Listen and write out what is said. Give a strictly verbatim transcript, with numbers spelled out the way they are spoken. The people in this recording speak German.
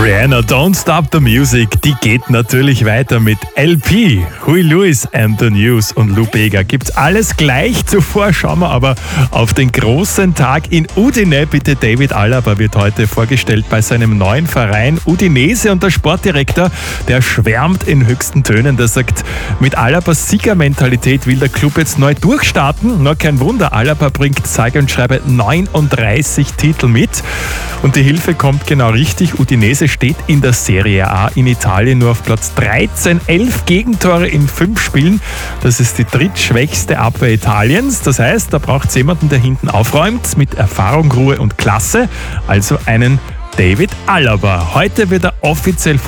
Rihanna, Don't Stop the Music, die geht natürlich weiter mit L P, Huey Lewis and the News und Lou Bega. Gibt's alles gleich. Zuvor schauen wir aber auf den großen Tag in Udine. Bitte, David Alaba wird heute vorgestellt bei seinem neuen Verein Udinese und der Sportdirektor, der schwärmt in höchsten Tönen. Der sagt, mit Alabas Siegermentalität will der Club jetzt neu durchstarten. Na, kein Wunder, Alaba bringt sage und schreibe neununddreißig Titel mit und die Hilfe kommt genau richtig. Udinese steht in der Serie A in Italien nur auf Platz dreizehn, elf Gegentore in fünf Spielen. Das ist die drittschwächste Abwehr Italiens. Das heißt, da braucht es jemanden, der hinten aufräumt, mit Erfahrung, Ruhe und Klasse. Also einen David Alaba. Heute wird er offiziell